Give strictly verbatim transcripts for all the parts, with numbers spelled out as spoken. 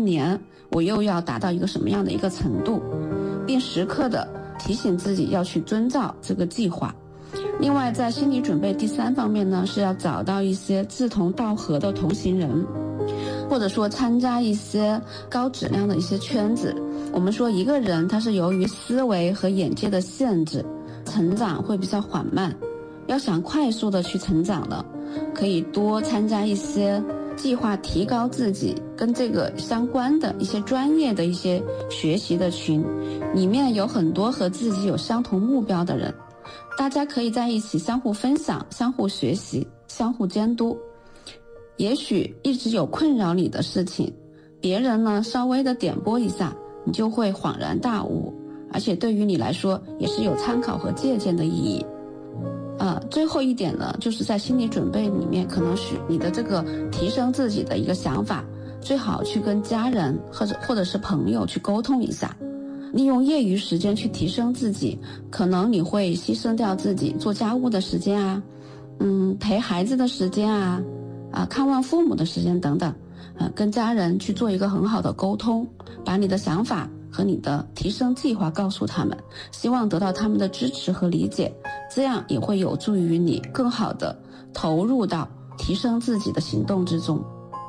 半年我又要达到一个什么样的一个程度，并时刻的提醒自己要去遵照这个计划。另外在心理准备第三方面呢，是要找到一些志同道合的同行人，或者说参加一些高质量的一些圈子。我们说一个人他是由于思维和眼界的限制，成长会比较缓慢，要想快速的去成长了，可以多参加一些计划提高自己跟这个相关的一些专业的一些学习的群，里面有很多和自己有相同目标的人，大家可以在一起相互分享、相互学习、相互监督。也许一直有困扰你的事情，别人呢稍微的点拨一下，你就会恍然大悟，而且对于你来说也是有参考和借鉴的意义。呃，最后一点呢，就是在心理准备里面，可能是你的这个提升自己的一个想法，最好去跟家人或者或者是朋友去沟通一下。利用业余时间去提升自己，可能你会牺牲掉自己做家务的时间啊，嗯，陪孩子的时间啊，啊，看望父母的时间等等，呃，跟家人去做一个很好的沟通，把你的想法和你的提升计划告诉他们，希望得到他们的支持和理解，这样也会有助于你更好的投入到提升自己的行动之中。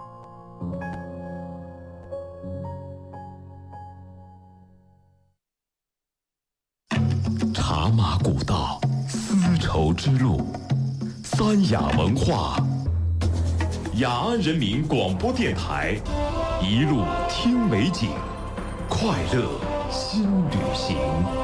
茶马古道，丝绸之路，三雅文化，雅安人民广播电台，一路听美景，快乐新旅行。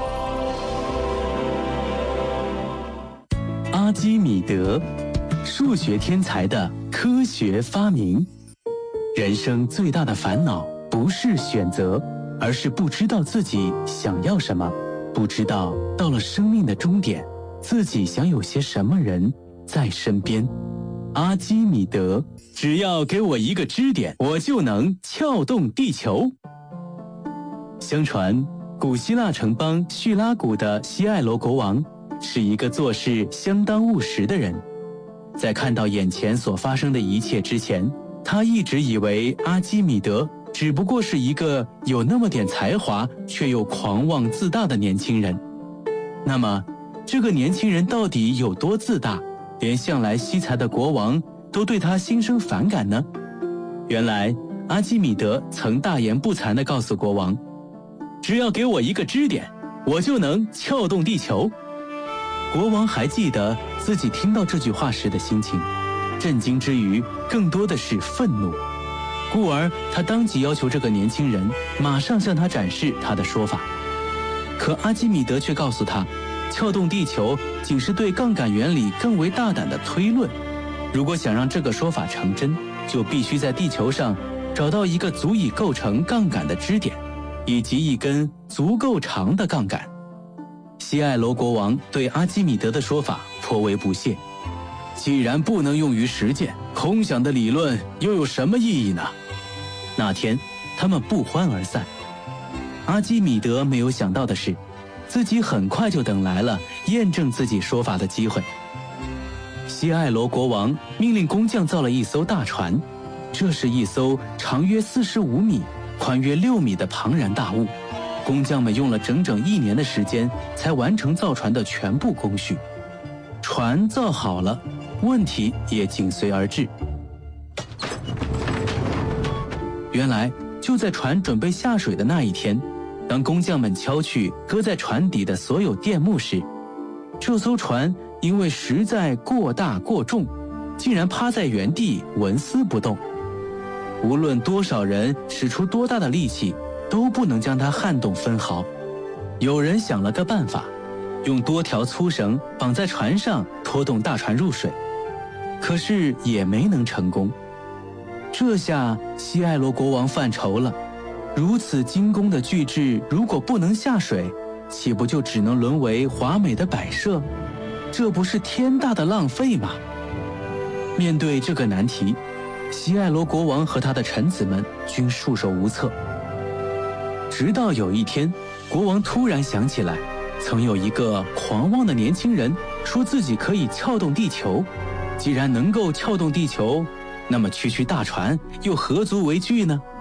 阿基米德，数学天才的科学发明。人生最大的烦恼不是选择，而是不知道自己想要什么，不知道到了生命的终点，自己想有些什么人在身边。阿基米德，只要给我一个支点，我就能撬动地球。相传，古希腊城邦叙拉古的西艾罗国王是一个做事相当务实的人。在看到眼前所发生的一切之前，他一直以为阿基米德只不过是一个有那么点才华却又狂妄自大的年轻人。那么，这个年轻人到底有多自大，连向来惜才的国王都对他心生反感呢？原来，阿基米德曾大言不惭地告诉国王，只要给我一个支点，我就能撬动地球。国王还记得自己听到这句话时的心情，震惊之余更多的是愤怒，故而他当即要求这个年轻人马上向他展示他的说法。可阿基米德却告诉他，撬动地球仅是对杠杆原理更为大胆的推论，如果想让这个说法成真，就必须在地球上找到一个足以构成杠杆的支点，以及一根足够长的杠杆。西艾罗国王对阿基米德的说法颇为不屑，既然不能用于实践，空想的理论又有什么意义呢？那天他们不欢而散。阿基米德没有想到的是，自己很快就等来了验证自己说法的机会。西艾罗国王命令工匠造了一艘大船，这是一艘长约四十五米、宽约六米的庞然大物。工匠们用了整整一年的时间才完成造船的全部工序。船造好了，问题也紧随而至。原来就在船准备下水的那一天，当工匠们敲去搁在船底的所有垫木时，这艘船因为实在过大过重，竟然趴在原地纹丝不动。无论多少人使出多大的力气，都不能将它撼动分毫。有人想了个办法，用多条粗绳绑在船上，拖动大船入水，可是也没能成功。这下西艾罗国王犯愁了，如此精工的巨制如果不能下水，岂不就只能沦为华美的摆设？这不是天大的浪费吗？面对这个难题，西艾罗国王和他的臣子们均束手无策。直到有一天，国王突然想起来，曾有一个狂妄的年轻人说自己可以撬动地球。既然能够撬动地球，那么区区大船又何足为惧呢？